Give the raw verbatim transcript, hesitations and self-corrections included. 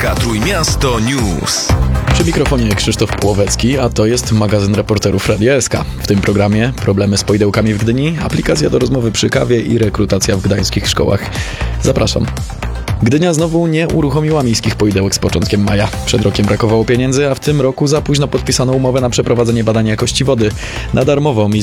Polska Trójmiasto News. Przy mikrofonie Krzysztof Płowecki, a to jest magazyn reporterów Radia S K. W tym programie problemy z poidełkami w Gdyni, aplikacja do rozmowy przy kawie i rekrutacja w gdańskich szkołach. Zapraszam. Gdynia znowu nie uruchomiła miejskich poidełek z początkiem maja. Przed rokiem brakowało pieniędzy, a w tym roku za późno podpisano umowę na przeprowadzenie badania jakości wody. Na darmowo